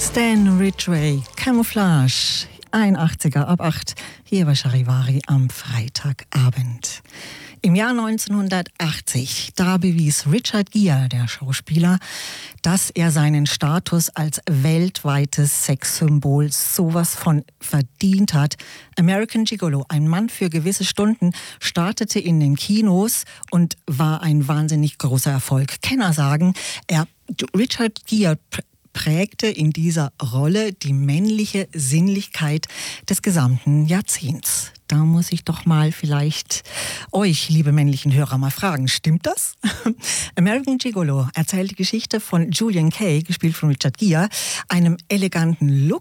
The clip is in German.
Stan Ridgway, Camouflage, ein 80er ab 8, hier bei Charivari am Freitagabend. Im Jahr 1980, da bewies Richard Gere, der Schauspieler, dass er seinen Status als weltweites Sexsymbol sowas von verdient hat. American Gigolo, ein Mann für gewisse Stunden, startete in den Kinos und war ein wahnsinnig großer Erfolg. Kenner sagen, Richard Gere prägte in dieser Rolle die männliche Sinnlichkeit des gesamten Jahrzehnts. Da muss ich doch mal vielleicht euch, liebe männlichen Hörer, mal fragen, stimmt das? American Gigolo erzählt die Geschichte von Julian Kay, gespielt von Richard Gere, einem eleganten